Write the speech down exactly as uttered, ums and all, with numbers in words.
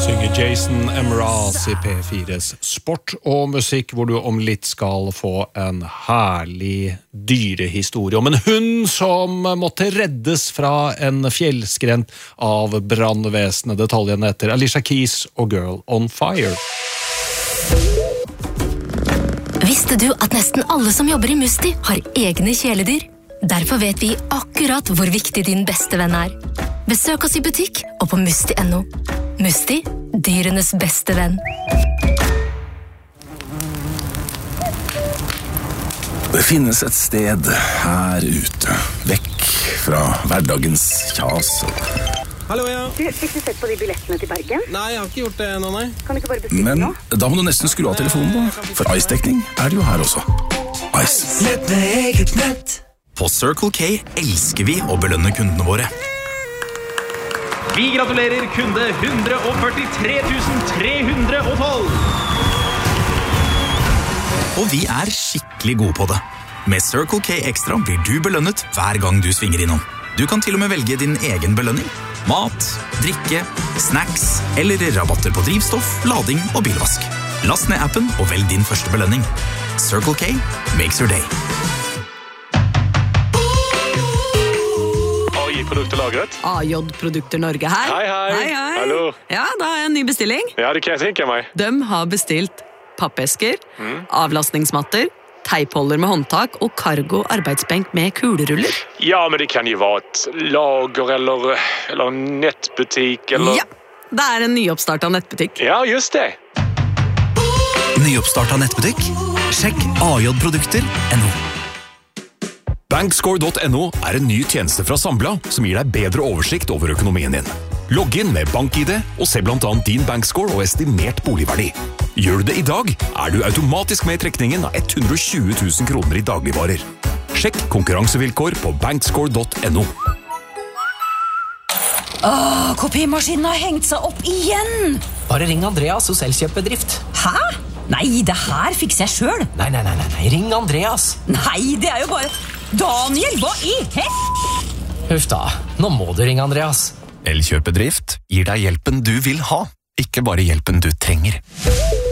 Synger Jason Mraz i P fires Sport og musikk, hvor du om litt skal få en herlig dyrehistorie om en hund som måtte reddes fra en fjellskrent av brandvesenet. Detaljene etter Alicia Keys og Girl on Fire. Visste du at nesten alle som jobber i Musti har egne kjæledyr? Derfor vet vi akkurat hvor viktig din beste venn er. Besøk oss i butikk og på musti punktum no. Musti, dyrenes beste venn. Det finnes et sted her ute, vekk fra hverdagens kjas. Hallo, ja. Du, fikk du sett på de billettene til Bergen? Nei, jeg har ikke gjort det ennå, nei. Kan du ikke bare bestille Men nå? da må du nesten skru av telefonen da, for Ice-dekning er det jo her også. Ice. Nett med eget nett. På Circle K elsker vi å belønne kundene våre. Vi gratulerer kunde one hundred forty-three thousand three hundred twelve. Og vi er skikkelig gode på det. Med Circle K Extra blir du belønnet hver gang du svinger innom. Du kan til og med velge din egen belønning. Mat, drikke, snacks eller rabatter på drivstoff, lading og bilvask. Last ned appen og velg din første belønning. Circle K makes your day. A J-produkter lagret. A J-produkter Norge her. Hei, hei. Hei, hei. Hallo. Ja, da har jeg en ny bestilling. Ja, det kan jeg tenke meg. De har bestilt pappesker, Mm. avlastningsmatter, teipholder med håndtak og cargo arbeidsbenk med kuleruller. Ja, men det kan jo være et lager eller, eller en nettbutikk eller... Ja, det er en nyoppstartet nettbutikk. Ja, just det. Nyoppstartet nettbutikk? Sjekk A J-produkter punktum no. Bankscore punktum no er en ny tjeneste fra Sambla som gir deg bedre oversikt over økonomien din. Logg inn med BankID og se blant annet din bankscore og estimert boligverdi. Gjør du det i dag, er du automatisk med i trekningen av one hundred twenty thousand kroner i dagligvarer. Sjekk konkurransevilkår på bankscore punktum no. Åh, kopimaskinen har hengt seg opp igjen! Bare ring Andreas hos Elkjøp-bedrift. Hæ? Nei, det her fikser jeg selv. Nei, nei, nei, nei, nei, ring Andreas. Nei, det er jo bare... Daniel, hva i hett? Huff da, nå må du ringe Andreas. Elkjøp-bedrift gir deg hjelpen du vil ha, ikke bare hjelpen du trenger.